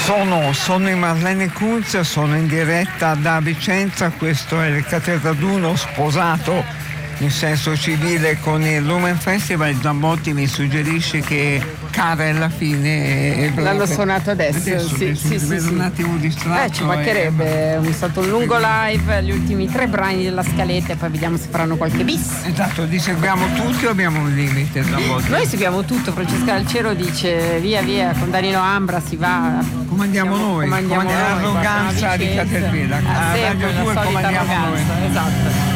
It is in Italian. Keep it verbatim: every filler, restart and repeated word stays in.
Sono, sono in Marlene Kunz, sono in diretta da Vicenza, questo è il Catedraduno sposato in senso civile con il Lumen Festival. Zambotti mi suggerisce che Cara alla fine è l'hanno suonato adesso, adesso, sì, adesso sì, sì, sì, un sì. attimo distratto. Eh, ci mancherebbe, e... è stato un lungo live, gli ultimi tre brani della scaletta e poi vediamo se faranno qualche bis. Esatto, li seguiamo tutti o abbiamo un limite? Zambotti? Noi seguiamo tutto, Francesca Alcero dice via via, con Danilo Ambra si va. Comandiamo noi, comandiamo comandiamo noi, l'arroganza di Caterpillar. Ah, a sempre Radio la due solita comandiamo noi. arroganza, esatto.